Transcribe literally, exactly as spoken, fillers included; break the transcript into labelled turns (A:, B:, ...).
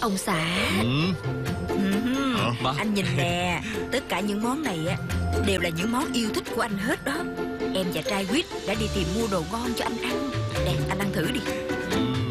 A: Ông xã.
B: Ừ.
A: Ừm,
B: Hả?
C: Ba.
A: Anh nhìn nè, tất cả những món này á đều là những món yêu thích của anh hết đó. Em và trai quýt đã đi tìm mua đồ ngon cho anh ăn. Đây, anh ăn thử đi.